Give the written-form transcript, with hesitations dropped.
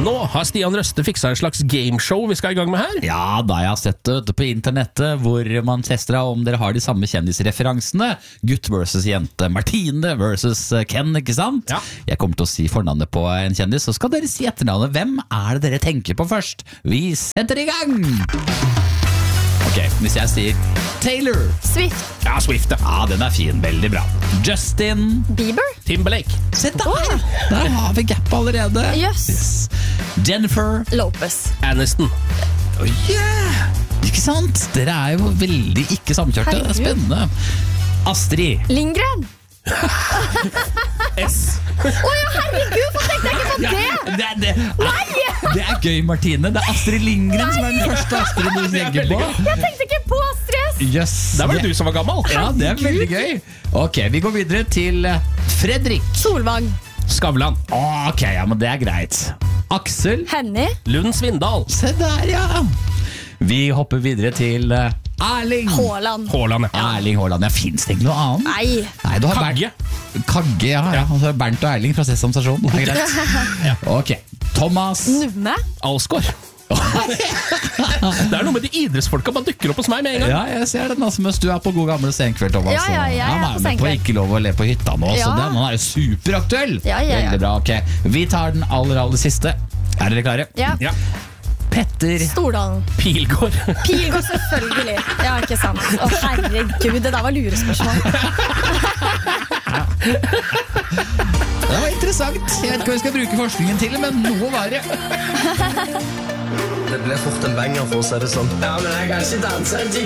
Nå har Stian Røste fiksa en slags gameshow vi skal i gang med her. Ja, da jeg har sett det ute på internettet, hvor man tester om dere har de samme kjendisreferansene. Gutt versus jente, Martine versus Ken, ikke sant? Ja. Jeg kommer til å si fornavnet på en kjendis, så skal dere si etternavnet. Hvem er det dere tenker på først? Vi setter i gang! Ok, hvis jeg sier Taylor. Swift. Ja, Swift, ja. Ja, den er fin, veldig bra. Justin. Bieber. Timberlake. Se der har vi gap allerede. Yes. Jennifer. Lopez. Aniston. Oh yeah! Ikke sant? Dere er jo veldig ikke samkjørte. Det er spennende. Astrid. Lindgren. S. Åja, herregud, hvorfor tenkte jeg ikke på det? Det er gøy, Martine. Det er Astrid Lindgren som er den første Astrid du tenker på. Jeg tenkte ikke på stress. Yes. Der var det du som var gammel. Ja, det er veldig gøy. Ok, vi går videre til Fredrik. Solvang. Skavlan. Ok, ja, men det er greit. Aksel. Henny. Lund Svindal. Se der, ja. Vi hopper videre til Erling. Haaland. Haaland, ja. Erling Haaland. Ja, finnes det ikke noe annet? Nei. Du har Kagge. Kagge, ja. Altså Bernt og Erling fra Sesam Stasjon. Det er greit. Ok, Thomas. Numme. Alsgaard. Det er noe med de idrettsfolka man dukker opp hos meg med en gang. Ja, jeg ser den altså, mens du er på god gamle senkveld, Thomas. Ja, jeg er Han på er med på senkveld. Ikke lov å le på hytta nå, så Ja. han er jo superaktuell. Ja. Veldig bra, ok. Vi tar den aller siste. Er dere klare? Ja. Ja. Petter. Stordalen. Pilgård. Pilgård, selvfølgelig. Ja, ikke sant. Å, herregud, det der var lurespørsmål. Det var interessant. Jeg vet ikke hva vi skal bruke forskningen til, men noe var det. Det ble fort en banger, for å si det sånn. Ja, men jeg kan ikke danse en